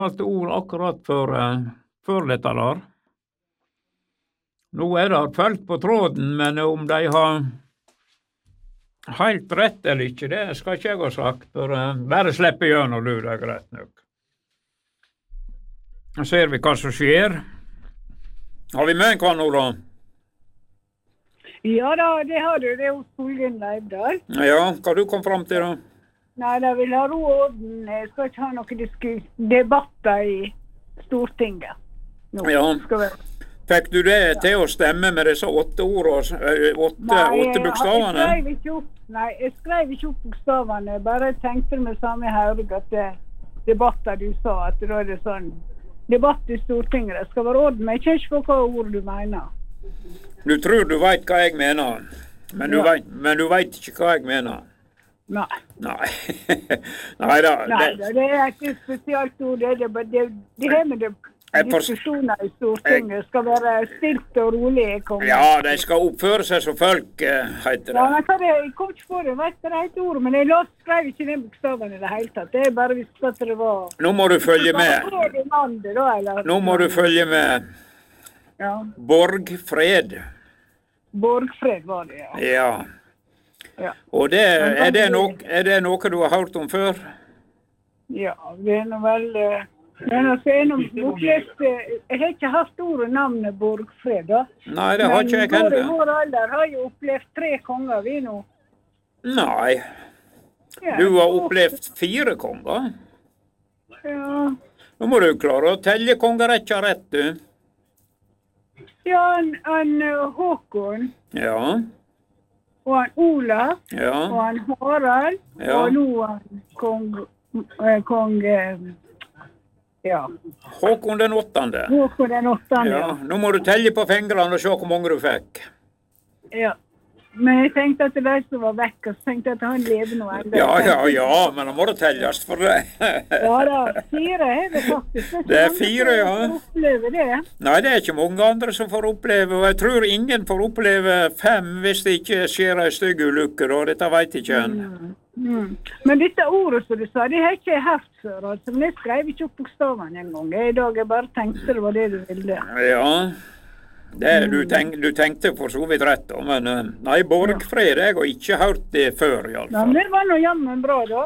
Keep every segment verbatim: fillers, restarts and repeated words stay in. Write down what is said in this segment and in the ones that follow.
Alt ord akkurat for, uh, for dette der. Nå er det folk på tråden, men om de har helt rett eller ikke, det skal ikke jeg ha sagt, for uh, bare slippe gjennom du, det er greit nok. Nå ser vi hva som skjer. Har vi med hva nå da? Ja da, det har du, det er hos Solgen Leibdal. Ja, hva du kom frem til da? Nei, da vil ha ro og orden. Jeg skal ikke ha noen debatter i Stortinget. Nå Ja. skal vi... Fikk du det til å stemme med disse åtte ordene, åtte, Nei, åtte bokstavene? Jeg skrev ikke opp, nei, jeg skrev ikke opp bokstavene. Bare tenkte med samme Haug at det debatter du sa, at da er det sånn debatt i Stortinget. Det skal være orden, men jeg kjenner ikke på hva ord du mener. Du tror du vet hva jeg mener, men du, Ja. vet, men du vet ikke hva jeg mener. Nei. Nei. Nei da. Nei, Det, det er ikke et spesielt ord. Det, det, det, det her med det, Jeg forst- diskusjoner i Stortinget skal være stilt og rolig. i kongen. ja, de skal oppføre seg som folk, eh, heter Ja, det. men hva det, jeg kom ikke på det, jeg vet det er et ord, men jeg la- skrev ikke ned bokstavene i det hele tatt. Det er bare visst at det var... Nå må du følge med. Hva er det landet da, eller? Nå må du følge med. Ja, Borgfred. Borgfred var det, ja. Ja. Ja, Og det, er, det nok, er det noe du har hørt om før? ja det er noe vel... eh, Men altså, jeg, har nå opplevd, eh, jeg har ikke hatt ordet og navnet Borgfred, da. Nei, det har ikke jeg Men heller. vår alder har jo opplevd tre konger, vi nå. Nei, Ja, du har opplevd fire konger. Ja, Nå må du klare å telle kongerekka rett, du. ja han, han eh, Håkon, Ja, og han Olav, og ja, han Harald, Ja. og nå han kong, eh, kong eh, ja, Håkon den åttende. Håkon den åttende. Ja, nå må du telle på fingrene og se hvor mange du fikk. Ja. Men jeg tenkte at det var som var vekk, og så tenkte jeg at han lever nå enda. Ja, ja, ja, men da må det telles for det. Ja da, fire er det faktisk. Det er fire, ja. Jeg opplever det. Nei, det er ikke mange andre som får oppleve, og jeg tror ingen får oppleve fem hvis det ikke skjer en stygg ulykke, og dette vet ikke en. Mm. Men dette ordet som du sa, det har ikke jeg hatt før, altså. Men jeg skrev ikke opp bokstavene en gang. I dag jeg bare tenkte det var det du ville. Ja, det, du, tenk, du tenkte for så vidt rett, da, men eh, nei, Borgfred, jeg har ikke hørt det før, i alle Ja, fall. men det var nå jammen bra da.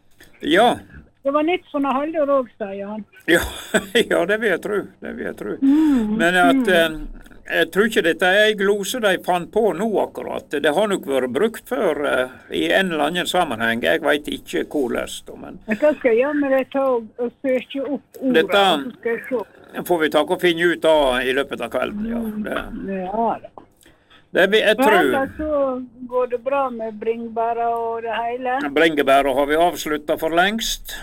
Ja, Det var nytt for noe halvår også, sier han. ja, ja, det vil jeg tro, det vil jeg tro. Men at, eh, jeg tror ikke dette er en glose de fant på nå akkurat. Det har nok vært brukt før eh, i en eller annen sammenheng. Jeg vet ikke hvordan, da, men Men hva skal jeg gjøre med det ta og, og søke opp ordet? Dette- Så skal jeg se. det får vi ta og finne ut av i løpet av kvelden, ja. Det, Ja da. det vil jeg Men tror. ellers så går det bra med bringebæra og det hele. Bringebæret har vi avsluttet for lengst.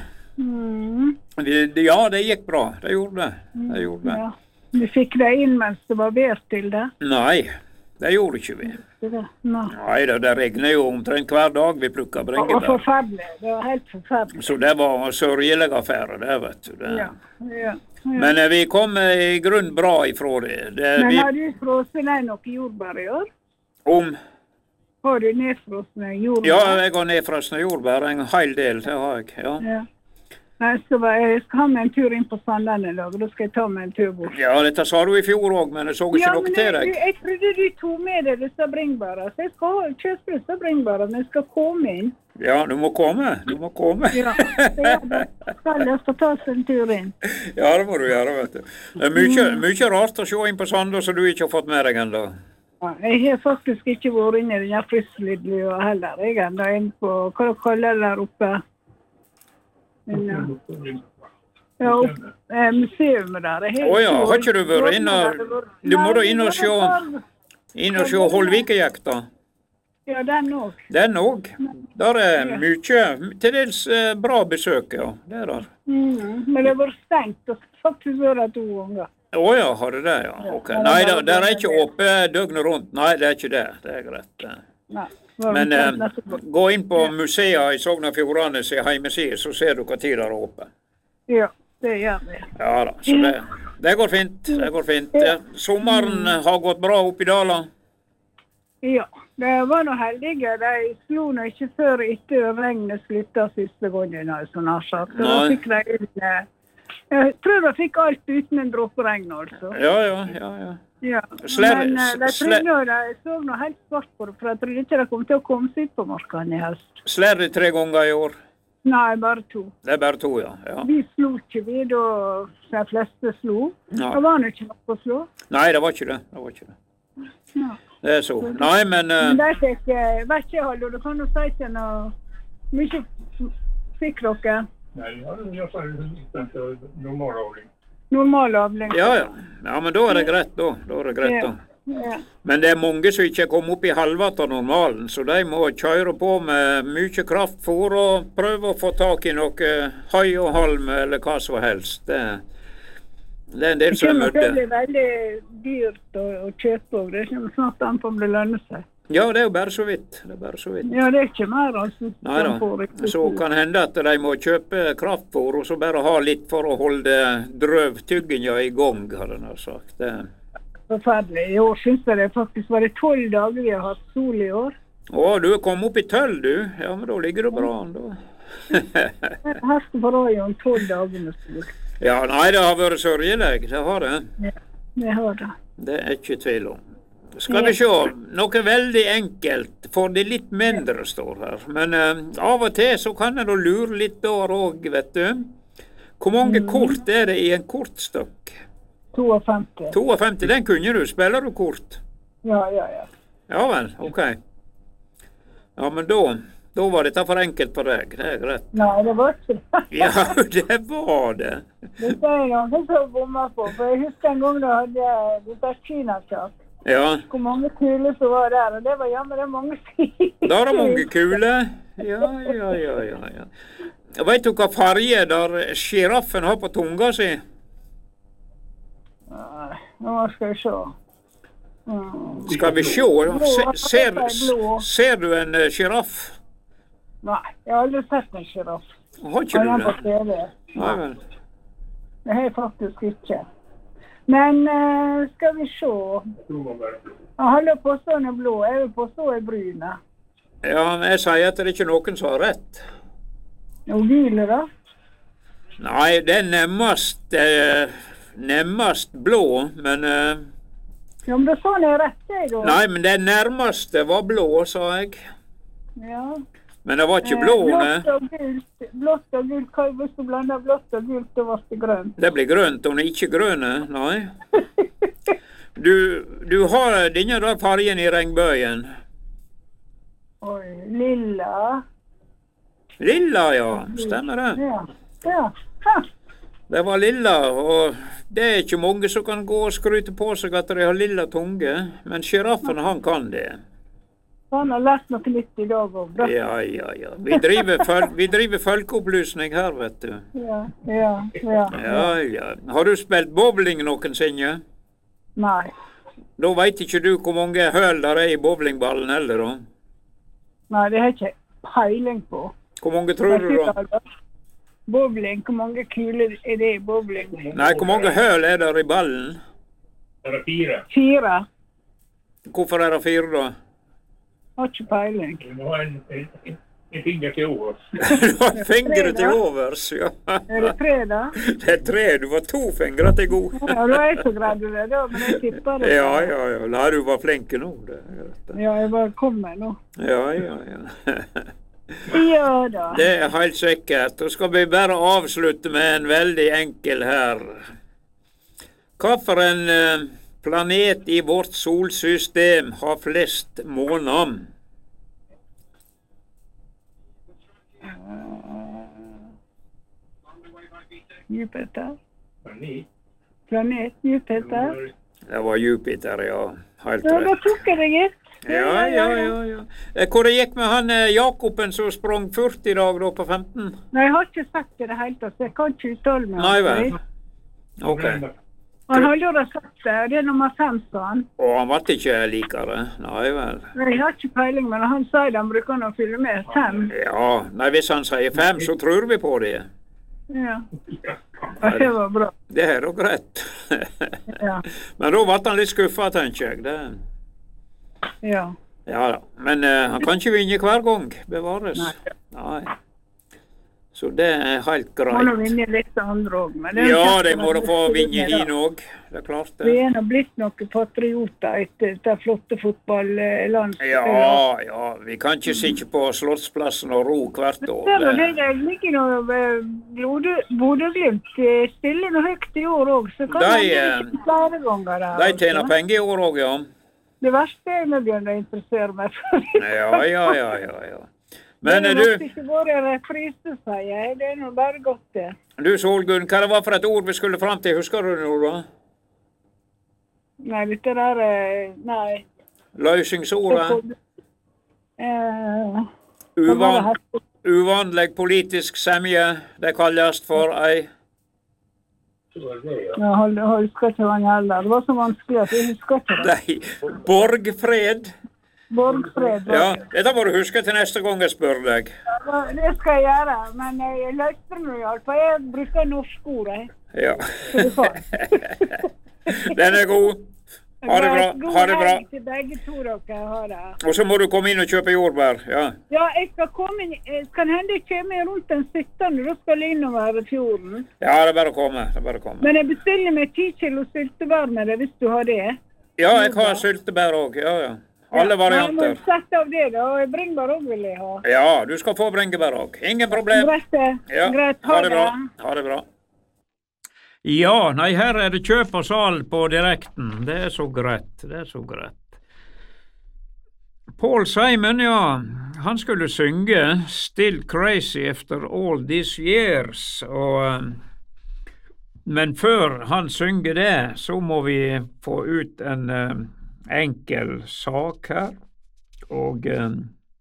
Mm. Vi, ja, det gikk bra. Det gjorde det. Det gjorde det. Ja. Vi fikk det inn mens det var vær til det. Nei, det gjorde ikke vi. Så det, nei. Nei, det, det regner jo omtrent hver dag vi plukker Det var bringebær. forferdelig. Det var helt forferdelig. Så det var en sørgelig affære, det, vet du. Det. Ja. Ja. Ja. Men eh, vi kom eh, i grunn bra ifra det. det Men vi, har du frosset deg noe jordbær i år? om, Har du nedfrosne jordbær? ja, jeg har nedfrosne jordbær, en hel del, det har jeg. Ja, Ja. Jeg skal, bare, jeg skal ha meg en tur inn på Sandane i dag, og da skal jeg ta meg en tur bort. ja dette sa du i fjor òg, men jeg så ikke Ja, noe men til jeg, deg. jeg trodde du tok med deg disse bringebæra, så jeg skal ha- kjøpe disse bringebæra, men jeg skal komme inn. Ja, du må komme. Du må komme. Ja, så jeg da skal jeg få ta seg en tur inn. Ja, det må du gjøre, vet du. Det er mye, mye rart å se inn på Sandå som du ikke har fått med deg ennå. Ja, jeg har faktisk ikke vært inne i denne fristlidlua heller. Jeg er enda inne på, hva du kaller det der oppe? Men, ja. Ja, opp, eh, museet der. Jeg Å ja, ikke har ikke du vært vært inne og- der. Det var- du må da Nei, inn og det var se- bare- Inn og se Holvikejekta. Ja, den òg. Den òg. Der er mye, til dels eh, bra besøk, ja. Det er der. Mm, men det var stengt, og faktisk var det to ganger. Å ja, har du det, ja. Ok. Nei, det, det er ikke åpent døgnet rundt. Nei, det er ikke det. Det er greit. Nei, det var Men omtrent eh, nettopp. gå inn på museet i Sogn og Fjordane sin hjemmeside, så ser du hva tid det er åpent. Ja, det gjør vi. Ja da, så det, det går fint. Det går fint. Ja, sommeren har gått bra opp i Dala. Ja, det var noe heldige. De slo nå ikke før etter regnet slutta siste gangen, altså, nær sagt. Så da Nei. fikk de inn eh, Jeg tror jeg fikk alt uten en dråpe regn, altså. Ja, ja, ja, ja. Ja, Sler, men uh, de sler, trodde, jeg så noe helt svart på det, for jeg trodde ikke de kom til å komme seg ut på markene i helst. Slær de tre ganger i år? Nei, bare to. Det er bare to, ja. ja. Vi slo ikke vi, da de fleste slo. Ja. Det var jo ikke noe å slå. Nei, det var ikke det. Det var ikke det. Ja. Det er så. Nei, men... Uh, Men de fikk, uh, vet ikke, Hallo, du kan jo si til noe, mye fikk dere. Nei, jeg sa jo normalavling. Normalavling. ja, ja. Ja, men da er det greit, da. Da er det greit, da. Ja. Men det er mange som ikke kommer opp i halva av normalen, så de må kjøre på med mye kraftfôr og prøve å få tak i noe høy og halm eller hva som helst. Det, det er en del som er Det mødde. blir veldig dyrt å, å kjøpe, og det kommer snart an på om det lønner seg. Ja, det er jo bare så vidt. Det er bare så vidt. Ja, det er ikke mer, altså. Nei da. Så kan hende at de må kjøpe kraftfôr og så bare ha litt for å holde drøvtygginga i gang, har jeg sagt. Det Forferdelig. I år synes jeg det faktisk var det tolv dager vi har hatt sol i år. Å, du er kommet opp i tølv, du. Ja, men da ligger det bra an, da. Her skal på radioen tolv dager med sol. Ja, nei, det har vært sørgelig. Det har det. Ja, det har det. Det er ikke tvil om. Skal vi se, noe veldig enkelt, for det litt mindre står her. Men uh, av og til så kan jeg da lure litt der òg, vet du. Hvor mange mm. kort er det i en kortstokk? femti to. femti, den kunne du. Spiller du kort? Ja, ja, ja. Ja vel, ok. Ja, men da, da var dette for enkelt for deg, det er greit. Nei, det var ikke det. Ja, det var det. Det er noen som bommer på, for jeg husker en gang da hadde jeg dette kinakjak. Ja. Hvor mange kuler som var der, og det var jammen det er mange sider. Da er det mange kuler. Ja, ja, ja, ja, ja. Vet du hva farge der giraffen har på tunga si? Nei, nå skal vi se. Mm. Skal vi se? Se, ser, ser du en uh, giraff? Nei, jeg har aldri sett en giraff. Har ikke du det? Nei, vel. Det har jeg faktisk ikke. Men uh, skal vi se. Jeg holder på sånn er blå, jeg vil på så er brune. Ja, men jeg sier at det er ikke noen som har rett. Og gule da? Nei, det er nemmest, uh, nemmest blå, men... Uh, ja, men det sa jeg rett, jeg da. Nei, men det nærmeste var blå, sa jeg. Ja. Men det var ikke blå, eh, ne? Blått og gult, blått og gult, hva hvis du blander blått og gult, det var det grønt. Det blir grønt, og det er ikke grønne, nei. Du, du har denne der fargen i regnbøyen. Oi, lilla. Lilla, ja. Stemmer det. Ja, ja. Ha. Det var lilla, og det er ikke mange som kan gå og skryte på seg at de har lilla tunge, men giraffen, han kan det. Han har lært noe nytt i dag også. Ja, ja, ja. Vi driver, føl vi driver folkeopplysning her, vet du. Ja, ja, ja. Ja, ja. Har du spilt bowling noensinne? Nei. Da vet ikke du hvor mange høl der er i bowlingballen heller, da? Nei, det har jeg ikke peiling på. Hvor mange tror du da? Bowling, hvor mange kuler er det i bowling? Nei, hvor mange høl er der i ballen? Det er fire. Fire. Hvorfor er det fire da? Har ikke peiling. Du må ha en, en, en finger til overs. Du har fingre til overs, ja. Er det tre da? Det er tre, du var to fingre til god. Ja, da er jeg så greide det da, men jeg tipper det. Ja, ja, ja. Nei, du var flink nå. Det, det. Ja, jeg bare kom meg nå. Ja, ja, ja. Ja da. Det er helt sikkert. Da skal vi bare avslutte med en veldig enkel her. Hva for en uh, planet i vårt solsystem har flest måner? Jupiter. Planet. Planet Jupiter. Det var Jupiter, ja. Helt Ja, da rett. tok jeg det gitt. Ja, ja, ja, ja. Eh, Hvor det gikk med han eh, Jakoben som sprang førti i dag da på femten? Nei, jeg har ikke sett det i det hele tatt, så jeg kan ikke uttale meg. Nei vel. Ok. Han har jo da sett det, og det er nummer fem, sa han. Og han ble ikke likere. Nei vel. Jeg har ikke peiling, men han sier de bruker han å fylle med fem. Ja, nei, hvis han sier fem, så tror vi på det. Ja. Ja, det var bra. Det er da greit. Ja. Men da ble han litt skuffa, tenker jeg. Det... Ja. Ja da. Men uh, han kan ikke vinne hver gang. Bevares. Nei. Nei. Så det er helt Må nå greit. vinne litt andre òg. Ja, de må da få vinne hin òg. Det er klart Vi det. er nå blitt noen patrioter etter det flotte fotballandslivet. Ja, ja. Vi kan ikke sitte på Slottsplassen og ro hvert år. Ser du det, Det- det ligger noe Bodø-Glimt stiller noe høyt i år òg, så kan De, det eh, bli flere ganger. her, De tjener altså. penger i år òg, ja. Det verste er når begynner å interessere meg for det. Ja, ja, ja, ja, ja. Men det eh, har du, ikke vært reprise, sier jeg. Det er nå bare godt, det. du Solgunn, hva det var for et ord vi skulle fram til? Husker du det nå, da? Nei, dette der eh, Nei. Løsningsordet? Eh, Uvan, uvanlig politisk semje. Det kalles for ei Jeg hold- husker ikke hva han heller. Det var så vanskelig at jeg husker ikke det. Nei, borgfred. Borgfred. Ja, dette må du huske til neste gang jeg spør deg. Ja, det skal jeg gjøre, men jeg løste det nå i alle fall. Jeg bruker norsk ord, jeg. Ja. Så det får. Den er god. Ha det bra. God Ha det bra. helg til begge to dere. Ha det. Og så må du komme inn og kjøpe jordbær. Ja. Ja, jeg skal komme inn. eh, Kan hende jeg kommer rundt den syttende. Da skal jeg innover fjorden. Ja, det er bare å komme. Det er bare å komme. Men jeg bestiller meg ti kilo syltebær med det, hvis du har det. Ja, jeg har syltebær òg. Ja, ja. Alle varianter. Jeg må sette av det, da. Og bringebær òg vil jeg ha. Ja, du skal få bringebær òg. Ingen problem. Greit, det. Ja, Greit. ha det bra. Ha det bra. Ja, nei, her er det kjøp og salg på direkten. Det er så greit. Det er så greit. Paul Simon, ja, han skulle synge Still Crazy After All These Years, og, men før han synger det, så må vi få ut en uh, enkel sak her, og uh,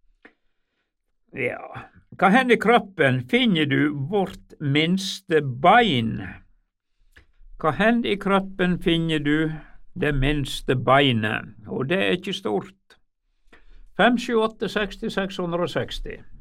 ja, hva hender i kroppen finner du vårt minste bein? Hva hender i kroppen finner du det minste beinet, og det er ikke stort. fem sju åtte seks seks seks seksti